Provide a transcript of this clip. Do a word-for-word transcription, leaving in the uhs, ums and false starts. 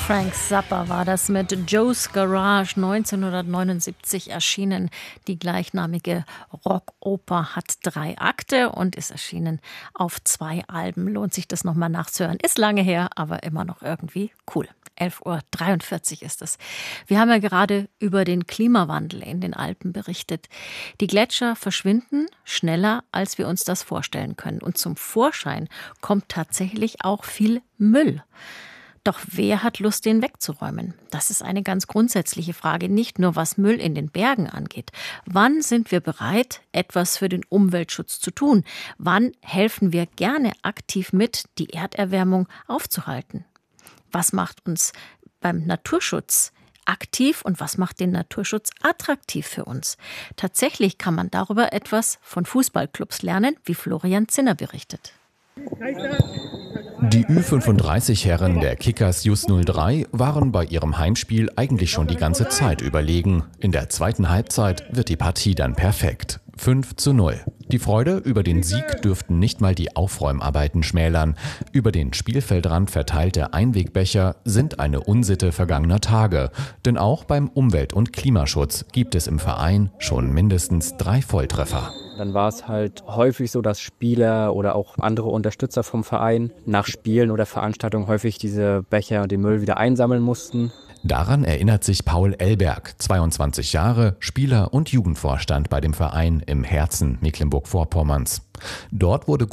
Frank Zappa war das mit Joe's Garage, neunzehnhundertneunundsiebzig erschienen. Die gleichnamige Rockoper hat drei Akte und ist erschienen auf zwei Alben. Lohnt sich das nochmal nachzuhören. Ist lange her, aber immer noch irgendwie cool. elf Uhr dreiundvierzig ist es. Wir haben ja gerade über den Klimawandel in den Alpen berichtet. Die Gletscher verschwinden schneller, als wir uns das vorstellen können. Und zum Vorschein kommt tatsächlich auch viel Müll. Doch wer hat Lust, den wegzuräumen? Das ist eine ganz grundsätzliche Frage, nicht nur was Müll in den Bergen angeht. Wann sind wir bereit, etwas für den Umweltschutz zu tun? Wann helfen wir gerne aktiv mit, die Erderwärmung aufzuhalten? Was macht uns beim Naturschutz aktiv und was macht den Naturschutz attraktiv für uns? Tatsächlich kann man darüber etwas von Fußballclubs lernen, wie Florian Zinner berichtet. Die Ü fünfunddreißig-Herren der Kickers Jus null drei waren bei ihrem Heimspiel eigentlich schon die ganze Zeit überlegen. In der zweiten Halbzeit wird die Partie dann perfekt. fünf zu null. Die Freude über den Sieg dürften nicht mal die Aufräumarbeiten schmälern. Über den Spielfeldrand verteilte Einwegbecher sind eine Unsitte vergangener Tage. Denn auch beim Umwelt- und Klimaschutz gibt es im Verein schon mindestens drei Volltreffer. Dann war es halt häufig so, dass Spieler oder auch andere Unterstützer vom Verein nach Spielen oder Veranstaltungen häufig diese Becher und den Müll wieder einsammeln mussten. Daran erinnert sich Paul Ellberg, zweiundzwanzig Jahre, Spieler und Jugendvorstand bei dem Verein im Herzen Mecklenburg-Vorpommerns. Dort wurde